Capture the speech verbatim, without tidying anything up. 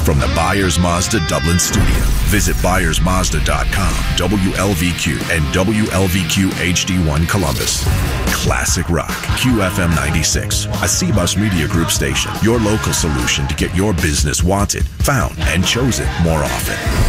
from the Byers Mazda Dublin studio. Visit Byers Mazda dot com, W L V Q, and W L V Q H D one Columbus. Classic Rock, Q F M ninety-six, a C-Bus Media Group station. Your local solution to get your business wanted, found, and chosen more often.